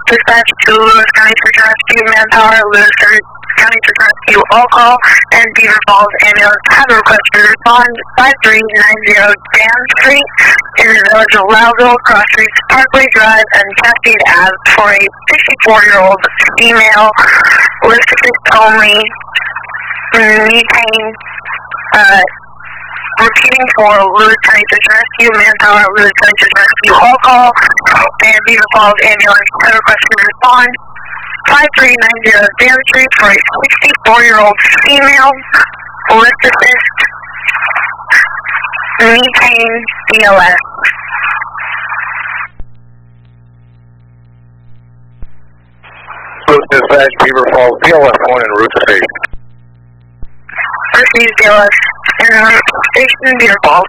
Dispatch to Lewis County Search and Rescue Manpower, Lewis County Search and Rescue All Call, and Beaver Falls Ambulance have a request to respond 5390 Dam Street in the village of Loudville, Cross Streets, Parkway Drive, and Cascade Ave for a 64-year-old female, list only, knee pain, repeating for Lewis County Search and Rescue Manpower, Lewis County Search and Rescue All Call, and Beaver Falls Ambulance have a request to respond 5390 Dam Street for a 64-year-old female, list assist, knee pain, BLS. Lewis Dispatch, Beaver Falls, BLS 1 en route to station. Received BLS en route to station, Beaver Falls.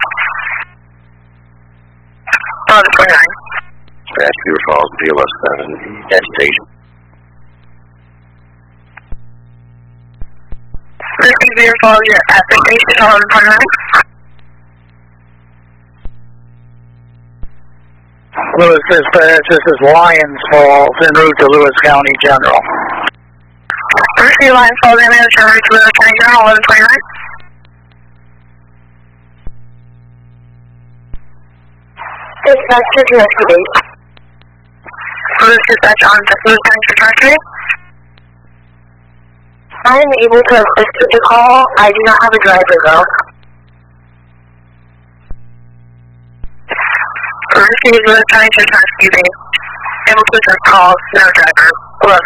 29. Dispatch, Beaver Falls, BLS 7 at station. Received Beaver Falls, you're at the station, 1129. Lewis Dispatch, this is Lyons Falls en route to Lewis County General. Received Lyons Falls ambulance en route to Lewis County General, 1129. Dispatch to the rescue base. Lewis Dispatch on Lewis County Search and Rescue. I am able to assist with the call. I do not have a driver though. Received Lewis County Search and Rescue base. Able to assist calls, no driver.